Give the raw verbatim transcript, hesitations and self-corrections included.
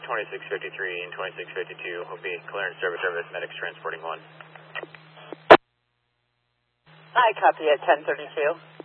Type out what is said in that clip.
twenty-six fifty-three and twenty-six fifty-two will be clearance service service medics transporting one. I copy at ten thirty-two.